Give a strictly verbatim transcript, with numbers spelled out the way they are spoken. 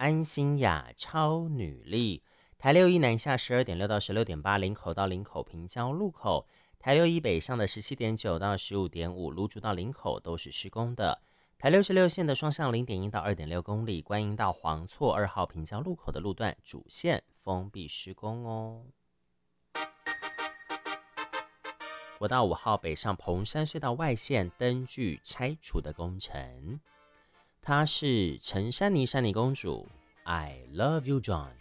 安心雅超女力。台六一南下十二点六到十六点八，林口到林口平交路口；台六一北上的十七点九到十五点五，芦竹到林口都是施工的。台六十六线的双向零点一到二点六公里，观音到黄厝二号平交路口的路段主线封闭施工哦。国道五号北上彭山隧道外线灯具拆除的工程，它是陈珊妮珊妮公主 I love you John。